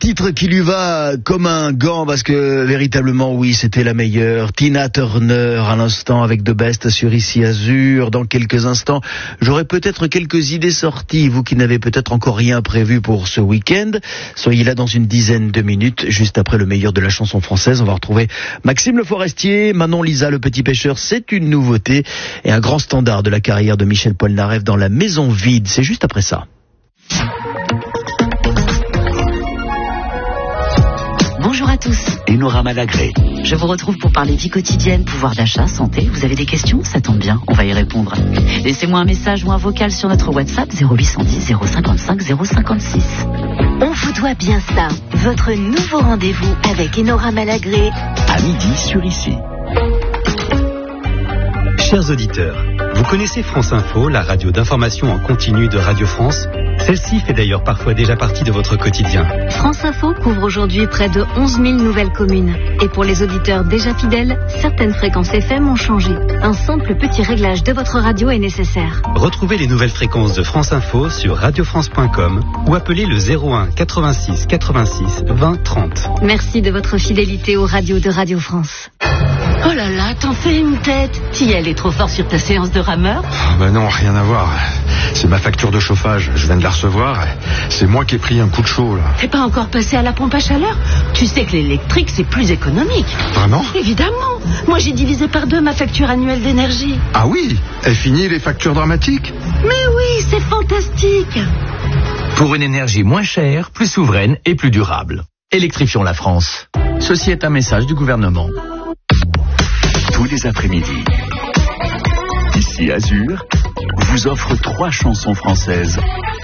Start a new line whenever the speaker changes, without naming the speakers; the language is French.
titre qui lui va comme un gant parce que véritablement oui c'était la meilleure. Tina Turner à l'instant avec The Best sur Ici Azur. Dans quelques instants j'aurai peut-être quelques idées sorties, vous qui n'avez peut-être encore rien prévu pour ce week-end. Soyez là dans une dizaine de minutes, juste après le meilleur de la chanson française. On va retrouver Maxime Le Forestier, Manon Lisa Le Petit Pêcheur, c'est une nouveauté, et un grand standard de la carrière de Michel Polnareff dans La Maison Vide. C'est juste après ça.
Bonjour à tous.
Enora Malagré.
Je vous retrouve pour parler vie quotidienne, pouvoir d'achat, santé. Vous avez des questions? Ça tombe bien, on va y répondre. Laissez-moi un message ou un vocal sur notre WhatsApp 0810 055 056.
On vous doit bien ça. Votre nouveau rendez-vous avec Enora Malagré.
À midi sur Ici.
Chers auditeurs, vous connaissez France Info, la radio d'information en continu de Radio France? Celle-ci fait d'ailleurs parfois déjà partie de votre quotidien.
France Info couvre aujourd'hui près de 11 000 nouvelles communes. Et pour les auditeurs déjà fidèles, certaines fréquences FM ont changé. Un simple petit réglage de votre radio est nécessaire.
Retrouvez les nouvelles fréquences de France Info sur radiofrance.com ou appelez le 01 86 86 20 30.
Merci de votre fidélité aux radios de Radio France.
Oh là là, t'en fais une tête. Elle est trop fort sur ta séance de rameur?
Bah non, rien à voir. C'est ma facture de chauffage, je viens de la recevoir. C'est moi qui ai pris un coup de chaud là.
T'es pas encore passé à la pompe à chaleur? Tu sais que l'électrique c'est plus économique.
Vraiment?
Évidemment. Moi j'ai divisé par 2 ma facture annuelle d'énergie.
Ah oui? Est fini les factures dramatiques?
Mais oui, c'est fantastique.
Pour une énergie moins chère, plus souveraine et plus durable. Électrifions la France. Ceci est un message du gouvernement. Tous les après-midi, Ici Azur vous offre 3 chansons françaises